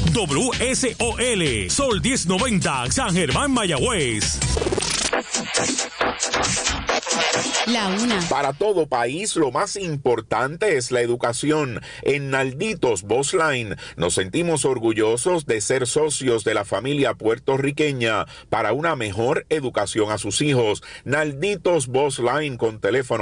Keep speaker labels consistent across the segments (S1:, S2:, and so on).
S1: WSOL, Sol 1090, San Germán, Mayagüez.
S2: La una.
S3: Para todo país, lo más importante es la educación. En Nalditos Bus Line nos sentimos orgullosos de ser socios de la familia puertorriqueña para una mejor educación a sus hijos. Nalditos Bus Line con teléfono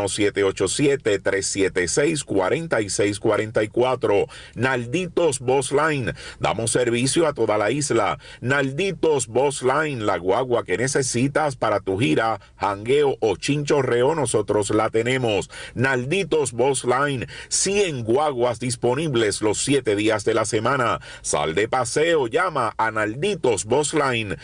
S3: 787-376-4644. Nalditos Bus Line. Damos servicio a toda la isla. Nalditos Bus Line, la guagua que necesitas para tu gira, jangueo o chinchorreo, nosotros la tenemos. Nalditos Bus Line, 100 guaguas disponibles los 7 días de la semana. Sal de paseo, llama a Nalditos Bus Line,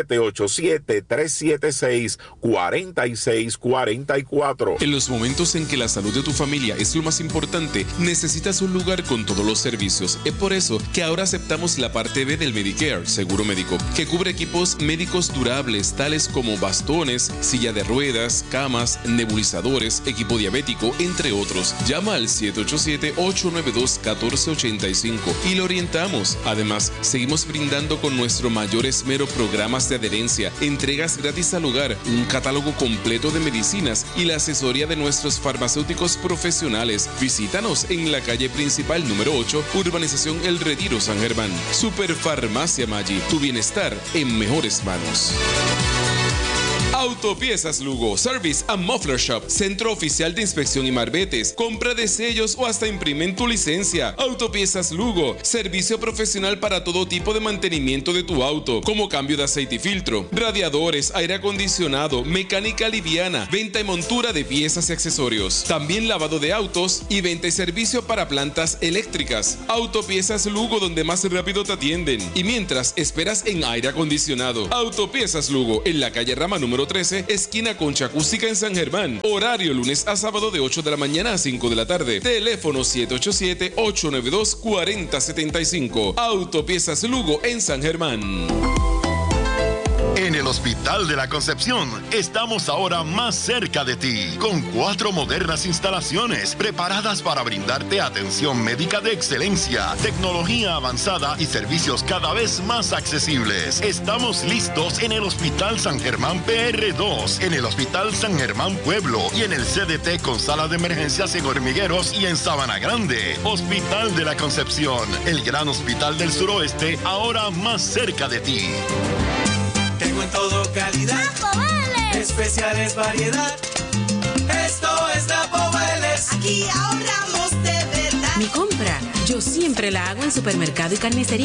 S3: 787-376-4644.
S4: En los momentos en que la salud de tu familia es lo más importante, necesitas un lugar con todos los servicios. Es por eso que ahora aceptamos la parte B del Medicare, seguro médico, que cubre equipos médicos durables, tales como bastones, silla de ruedas, camas, nebulizadores, equipo diabético, entre otros. Llama al 787-892-1485 y lo orientamos. Además, seguimos brindando con nuestro mayor esmero programas de adherencia, entregas gratis al hogar, un catálogo completo de medicinas y la asesoría de nuestros farmacéuticos profesionales. Visítanos en la calle principal número 8, Urbanización El Retiro, San Germán. Superfarmacia Maggi, tu bienestar en mejores manos. Autopiezas Lugo, Service and Muffler Shop, centro oficial de inspección y marbetes, compra de sellos o hasta imprimen tu licencia. Autopiezas Lugo, servicio profesional para todo tipo de mantenimiento de tu auto, como cambio de aceite y filtro, radiadores, aire acondicionado, mecánica liviana, venta y montura de piezas y accesorios. También lavado de autos y venta y servicio para plantas eléctricas. Autopiezas Lugo, donde más rápido te atienden. Y mientras esperas en aire acondicionado, Autopiezas Lugo, en la calle Rama número 13, esquina Concha Acústica en San Germán. Horario lunes a sábado de 8 de la mañana a 5 de la tarde. Teléfono 787-892-4075. Autopiezas Lugo en San Germán.
S5: En el Hospital de la Concepción estamos ahora más cerca de ti, con 4 modernas instalaciones preparadas para brindarte atención médica de excelencia, tecnología avanzada y servicios cada vez más accesibles. Estamos listos en el Hospital San Germán PR2, en el Hospital San Germán Pueblo y en el CDT con sala de emergencias en Hormigueros y en Sabana Grande. Hospital de la Concepción, el gran hospital del suroeste, ahora más cerca de ti.
S6: Tengo en todo calidad, especiales variedad. Esto es Napo Vélez.
S2: Aquí ahorramos de verdad. Mi compra, yo siempre la hago en Supermercado y Carnicería